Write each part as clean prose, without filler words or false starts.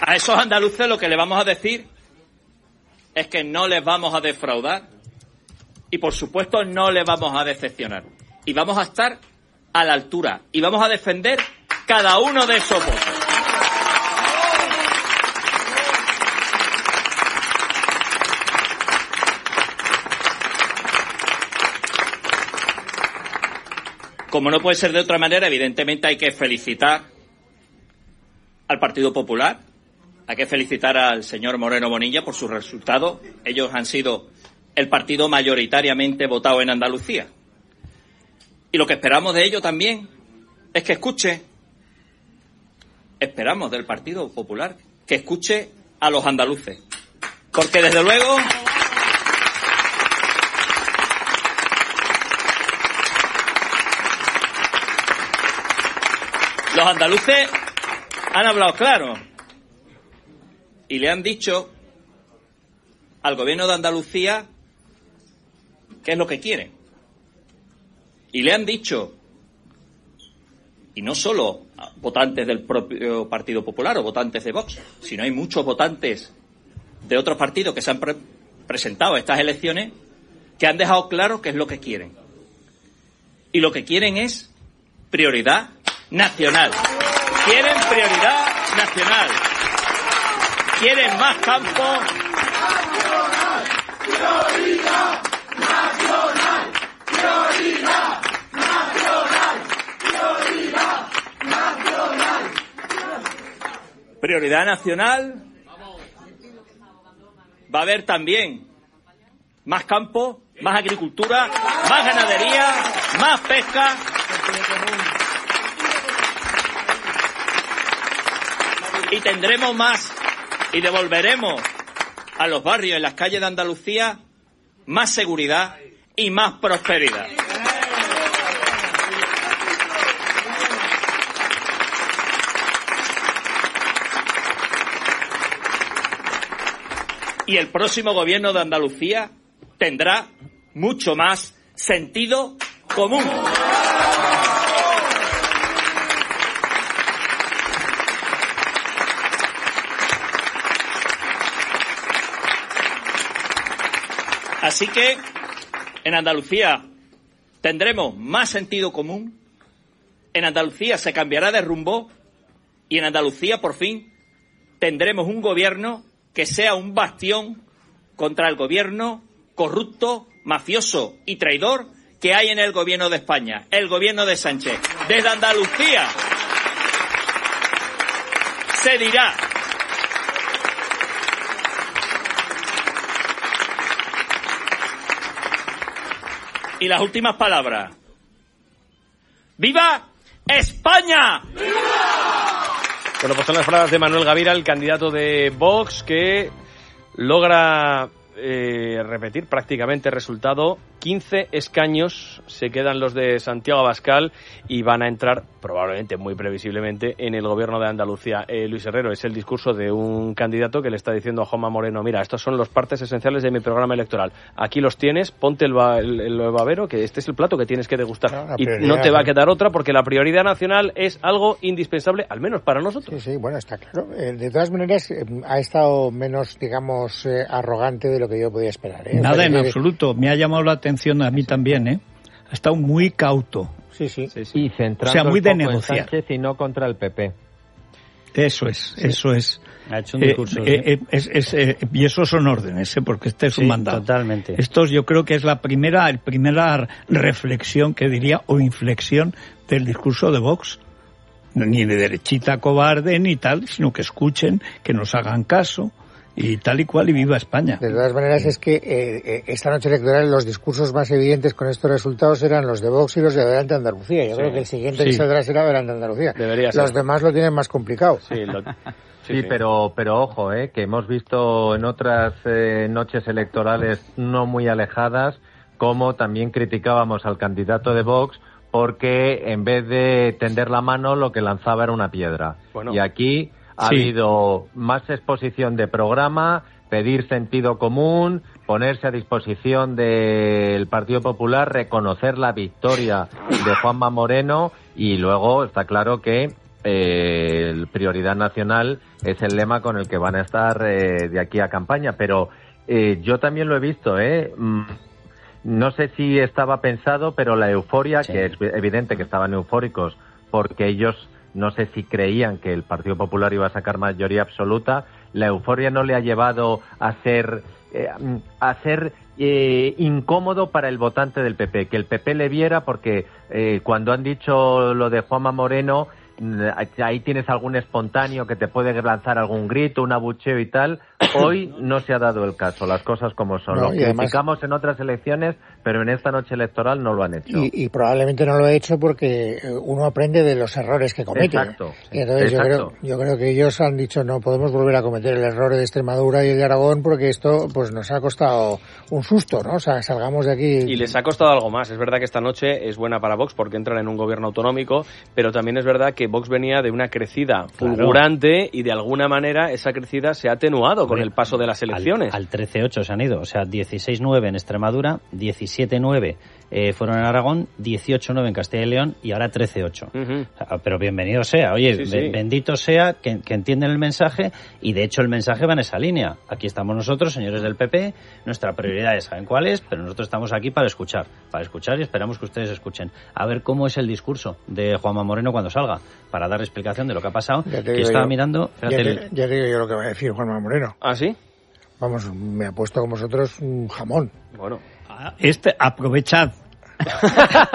A esos andaluces lo que le vamos a decir es que no les vamos a defraudar y, por supuesto, no les vamos a decepcionar. Y vamos a estar a la altura y vamos a defender cada uno de esos votos. Como no puede ser de otra manera, evidentemente hay que felicitar al Partido Popular, hay que felicitar al señor Moreno Bonilla por su resultado. Ellos han sido el partido mayoritariamente votado en Andalucía. Y lo que esperamos de ello también es que escuche, esperamos del Partido Popular, que escuche a los andaluces. Porque desde luego los andaluces han hablado claro y le han dicho al gobierno de Andalucía qué es lo que quieren. Y le han dicho, y no solo votantes del propio Partido Popular o votantes de Vox, sino hay muchos votantes de otros partidos que se han presentado a estas elecciones que han dejado claro qué es lo que quieren. Y lo que quieren es prioridad nacional. Quieren prioridad nacional. Quieren más campo. Prioridad nacional. Prioridad nacional. Prioridad nacional. Prioridad nacional. Va a haber también más campo, más agricultura, más ganadería, más pesca. Y tendremos más y devolveremos a los barrios en las calles de Andalucía más seguridad y más prosperidad. Y el próximo gobierno de Andalucía tendrá mucho más sentido común. Así que en Andalucía tendremos más sentido común, en Andalucía se cambiará de rumbo y en Andalucía por fin tendremos un gobierno que sea un bastión contra el gobierno corrupto, mafioso y traidor que hay en el gobierno de España, el gobierno de Sánchez. Desde Andalucía se dirá y las últimas palabras. ¡Viva España! Bueno, pues son las palabras de Manuel Gavira, el candidato de Vox, que logra repetir prácticamente el resultado. 15 escaños se quedan los de Santiago Abascal y van a entrar, probablemente, muy previsiblemente, en el gobierno de Andalucía. Luis Herrero, es el discurso de un candidato que le está diciendo a Juanma Moreno: mira, estos son los partes esenciales de mi programa electoral. Aquí los tienes, ponte el babero, que este es el plato que tienes que degustar. Y no te va a quedar otra, porque la prioridad nacional es algo indispensable, al menos para nosotros. Sí, bueno, está claro. De todas maneras, ha estado menos, digamos, arrogante de lo que yo podía esperar. Nada, en absoluto. Me ha llamado la atención a mí también, Ha estado muy cauto. Sí. Y centrando, o sea, muy de negociar. Sánchez y no contra el PP. Eso es. Ha hecho un discurso. Y esos son órdenes, porque este es un mandato. Totalmente. Estos yo creo que es la primera reflexión, que diría, o inflexión del discurso de Vox. Ni de derechita cobarde ni tal, sino que escuchen, que nos hagan caso. Y tal y cual, y viva España. De todas maneras, es que esta noche electoral los discursos más evidentes con estos resultados eran los de Vox y los de Adelante Andalucía. Yo creo que el siguiente que saldrá será Adelante Andalucía. Debería ser. Los demás lo tienen más complicado. Sí, pero ojo, que hemos visto en otras noches electorales no muy alejadas cómo también criticábamos al candidato de Vox porque en vez de tender la mano lo que lanzaba era una piedra. Bueno. Y aquí ha habido más exposición de programa, pedir sentido común, ponerse a disposición del Partido Popular, reconocer la victoria de Juanma Moreno y luego está claro que prioridad nacional es el lema con el que van a estar de aquí a campaña, pero yo también lo he visto, no sé si estaba pensado, pero la euforia, sí, que es evidente que estaban eufóricos porque ellos no sé si creían que el Partido Popular iba a sacar mayoría absoluta, la euforia no le ha llevado a ser incómodo para el votante del PP, que el PP le viera, porque cuando han dicho lo de Juanma Moreno, ahí tienes algún espontáneo que te puede lanzar algún grito, un abucheo y tal. Hoy no se ha dado el caso, las cosas como son. Lo criticamos en otras elecciones, pero en esta noche electoral no lo han hecho. Y probablemente no lo ha hecho porque uno aprende de los errores que comete. Exacto. Y entonces yo creo que ellos han dicho no podemos volver a cometer el error de Extremadura y el de Aragón porque esto pues nos ha costado un susto, ¿no? O sea, salgamos de aquí. Y les ha costado algo más. Es verdad que esta noche es buena para Vox porque entran en un gobierno autonómico, pero también es verdad que Vox venía de una crecida fulgurante y de alguna manera esa crecida se ha atenuado con el paso de las elecciones. Al 13-8 se han ido, o sea, 16-9 en Extremadura, 17-9 fueron en Aragón, 18-9 en Castilla y León y ahora 13-8. Uh-huh. O sea, pero bienvenido sea, oye, sí. Bendito sea que entienden el mensaje y de hecho el mensaje va en esa línea. Aquí estamos nosotros, señores del PP, nuestra prioridad es, saben cuál es, pero nosotros estamos aquí para escuchar y esperamos que ustedes escuchen. A ver cómo es el discurso de Juanma Moreno cuando salga, para dar explicación de lo que ha pasado. Que estaba mirando... Ya digo yo lo que va a decir Juanma Moreno. ¿Ah, sí? Vamos, me ha puesto con vosotros un jamón. Bueno. Aprovechad. Se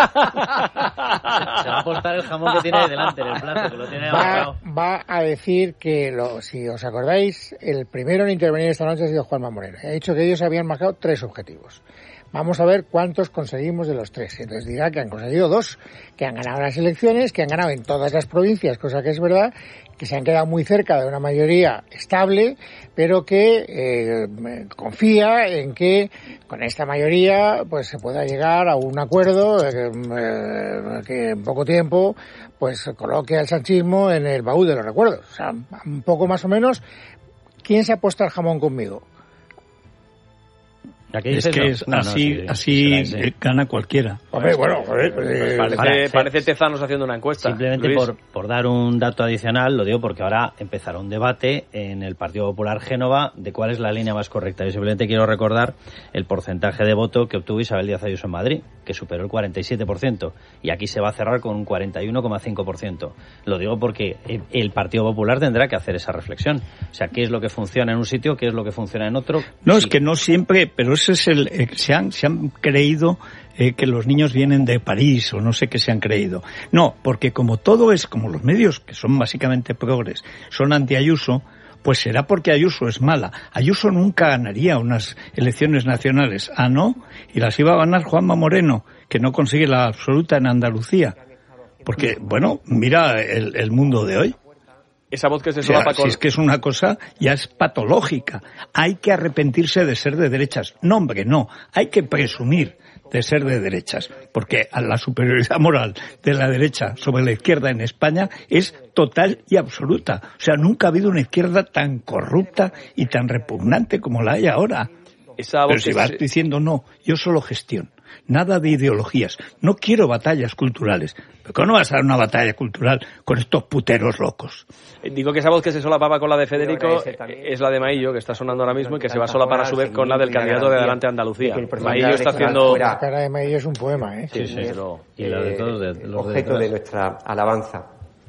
va a apostar el jamón que tiene ahí delante en el plato, que lo tiene amarrado. Va a decir que, si os acordáis, el primero en intervenir esta noche ha sido Juanma Moreno. Ha dicho que ellos habían marcado 3 objetivos. Vamos a ver cuántos conseguimos de los 3. Entonces dirá que han conseguido 2, que han ganado las elecciones, que han ganado en todas las provincias, cosa que es verdad, que se han quedado muy cerca de una mayoría estable, pero que confía en que con esta mayoría pues se pueda llegar a un acuerdo que en poco tiempo pues coloque al sanchismo en el baúl de los recuerdos. O sea, un poco más o menos, ¿quién se ha puesto al jamón conmigo? Es que así gana cualquiera. Hombre, bueno, parece Tezanos haciendo una encuesta. Simplemente por dar un dato adicional, lo digo porque ahora empezará un debate en el Partido Popular Génova de cuál es la línea más correcta. Yo simplemente quiero recordar el porcentaje de voto que obtuvo Isabel Díaz Ayuso en Madrid, que superó el 47%, y aquí se va a cerrar con un 41,5%. Lo digo porque el Partido Popular tendrá que hacer esa reflexión. O sea, ¿qué es lo que funciona en un sitio, qué es lo que funciona en otro? No, sí. Es que no siempre, pero ese es se han creído que los niños vienen de París o no sé qué se han creído. No, porque como todo es, como los medios, que son básicamente progres, son anti-Ayuso, pues será porque Ayuso es mala. Ayuso nunca ganaría unas elecciones nacionales. Ah, ¿no? Y las iba a ganar Juanma Moreno, que no consigue la absoluta en Andalucía. Porque, bueno, mira el mundo de hoy. Esa voz que se solapa si es que es una cosa ya es patológica. Hay que arrepentirse de ser de derechas. No, hombre, no. Hay que presumir de ser de derechas. Porque la superioridad moral de la derecha sobre la izquierda en España es total y absoluta. O sea, nunca ha habido una izquierda tan corrupta y tan repugnante como la hay ahora. Pero si vas diciendo no, yo solo gestión. Nada de ideologías. No quiero batallas culturales. ¿Pero cómo no vas a dar una batalla cultural con estos puteros locos? Digo que esa voz que se solapaba con la de Federico es la de Maillo, que está sonando ahora mismo y que se va a solapar a su vez con la del candidato de Adelante Andalucía. Maillo está haciendo... La cara de Maillo es un poema, ¿eh? Sí. Y la de todos los objeto de nuestra alabanza.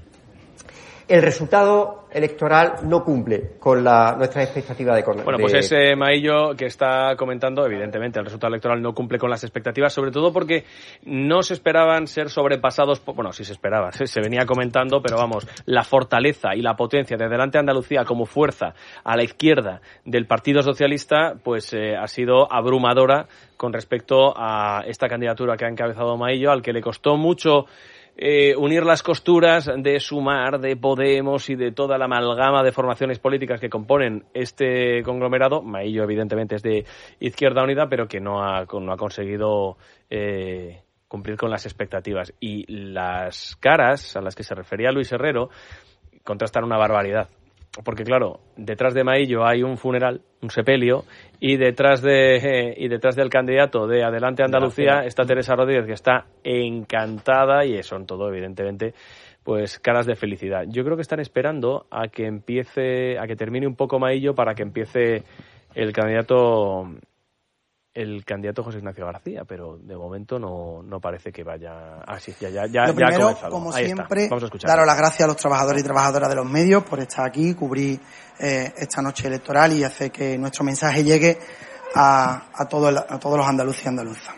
El resultado electoral no cumple con nuestra expectativa de... Bueno, pues es Maillo que está comentando, evidentemente, el resultado electoral no cumple con las expectativas, sobre todo porque no se esperaban ser sobrepasados... Bueno, sí se esperaba, se venía comentando, pero vamos, la fortaleza y la potencia de Adelante Andalucía como fuerza a la izquierda del Partido Socialista, pues ha sido abrumadora con respecto a esta candidatura que ha encabezado Maillo, al que le costó mucho... unir las costuras de Sumar, de Podemos y de toda la amalgama de formaciones políticas que componen este conglomerado. Maillo, evidentemente, es de Izquierda Unida, pero que no ha conseguido cumplir con las expectativas. Y las caras a las que se refería Luis Herrero contrastan una barbaridad. Porque, claro, detrás de Maillo hay un funeral, un sepelio, y detrás del candidato de Adelante Andalucía está Teresa Rodríguez, que está encantada, y son todo, evidentemente, pues caras de felicidad. Yo creo que están esperando a que termine un poco Maillo para que empiece el candidato José Ignacio García, pero de momento no parece que vaya. Sí, ya Lo primero, ha comenzado. como Ahí siempre, está. Vamos a escuchar. daros las gracias a los trabajadores y trabajadoras de los medios por estar aquí, cubrir esta noche electoral y hacer que nuestro mensaje llegue a todos los andaluces y andaluzas.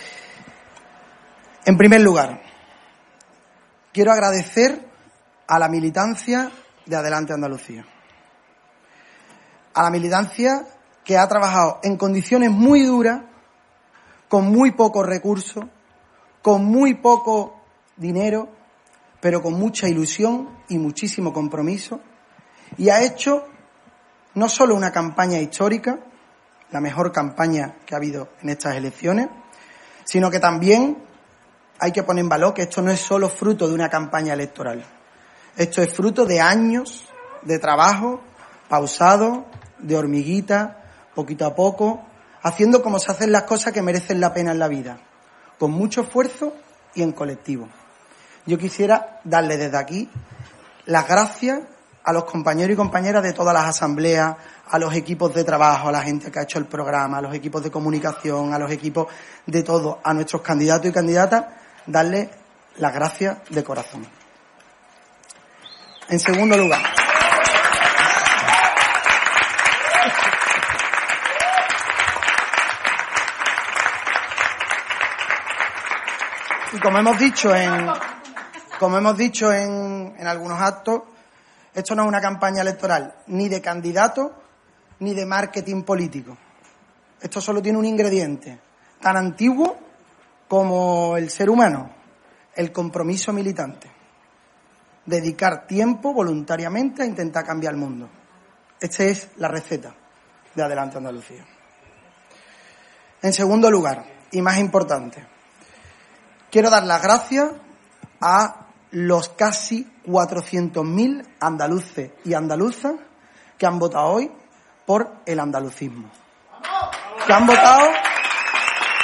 En primer lugar, quiero agradecer a la militancia de Adelante Andalucía. A la militancia que ha trabajado en condiciones muy duras, con muy pocos recursos, con muy poco dinero, pero con mucha ilusión y muchísimo compromiso, y ha hecho no solo una campaña histórica, la mejor campaña que ha habido en estas elecciones, sino que también hay que poner en valor que esto no es solo fruto de una campaña electoral. Esto es fruto de años de trabajo pausado, de hormiguita, poquito a poco, haciendo como se hacen las cosas que merecen la pena en la vida, con mucho esfuerzo y en colectivo. Yo quisiera darle desde aquí las gracias a los compañeros y compañeras de todas las asambleas, a los equipos de trabajo, a la gente que ha hecho el programa, a los equipos de comunicación, a los equipos de todo, a nuestros candidatos y candidatas, darle las gracias de corazón. En segundo lugar, y como hemos dicho en algunos actos, esto no es una campaña electoral ni de candidato ni de marketing político. Esto solo tiene un ingrediente tan antiguo como el ser humano, el compromiso militante. Dedicar tiempo voluntariamente a intentar cambiar el mundo. Esta es la receta de Adelante Andalucía. En segundo lugar, y más importante, quiero dar las gracias a los casi 400.000 andaluces y andaluzas que han votado hoy por el andalucismo. Que han votado